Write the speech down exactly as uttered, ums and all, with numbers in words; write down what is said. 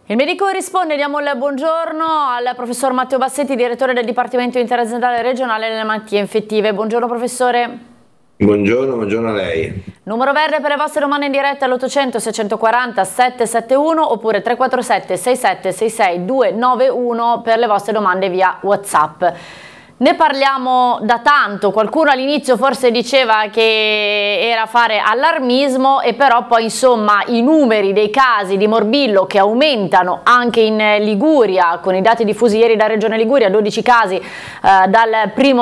Il medico risponde, diamo il buongiorno al professor Matteo Bassetti, direttore del Dipartimento Interaziendale Regionale delle Malattie Infettive. Buongiorno professore. Buongiorno, buongiorno a lei. Numero verde per le vostre domande in diretta all'ottocento seicentoquaranta settecentosettantuno oppure tre quattro sette sei sette sei sei due nove uno per le vostre domande via WhatsApp. Ne parliamo da tanto, qualcuno all'inizio forse diceva che era fare allarmismo e però poi insomma i numeri dei casi di morbillo che aumentano anche in Liguria, con i dati diffusi ieri da Regione Liguria, dodici casi eh, dal primo